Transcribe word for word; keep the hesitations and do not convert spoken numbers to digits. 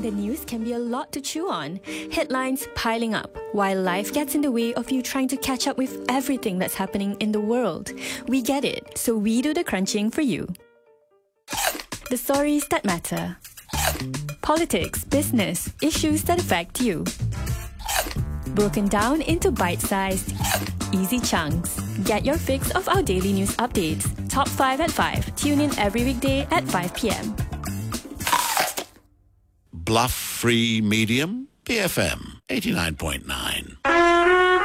The news can be a lot to chew on. Headlines piling up, while life gets in the way of you trying to catch up with everything that's happening in the world. We get it, so we do the crunching for you. The stories that matter. Politics, business, issues that affect you. Broken down into bite-sized, easy chunks. Get your fix of our daily news updates. Top five at five. Tune in every weekday at five p.m. Bluff Free Medium, B F M eighty-nine point nine.